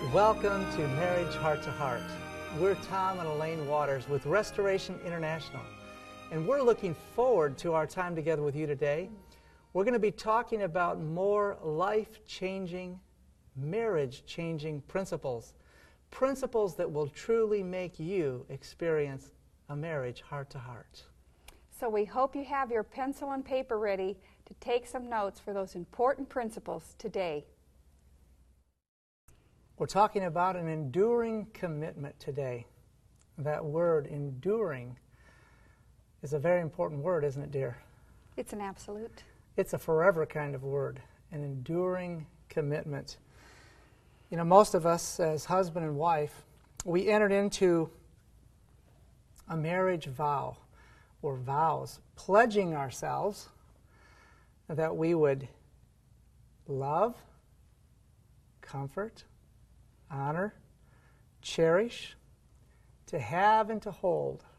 Welcome to Marriage Heart to Heart. We're Tom and Elaine Waters with Restoration International, and we're looking forward to our time together with you today. We're going to be talking about more life-changing, marriage-changing principles that will truly make you experience a marriage heart to heart. So we hope you have your pencil and paper ready to take some notes for those important principles today. We're talking about an enduring commitment today. That word, enduring, is a very important word, isn't it, dear? It's an absolute. It's a forever kind of word, an enduring commitment. You know, most of us as husband and wife, we entered into a marriage vow or vows, pledging ourselves that we would love, comfort, honor, cherish, to have and to hold